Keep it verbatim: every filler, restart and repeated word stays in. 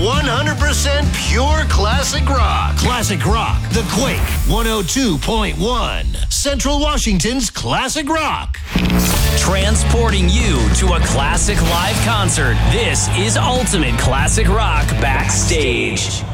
one hundred percent pure classic rock. Classic rock, The Quake, one oh two point one. Central Washington's classic rock. Transporting you to a classic live concert. This is Ultimate Classic Rock Backstage.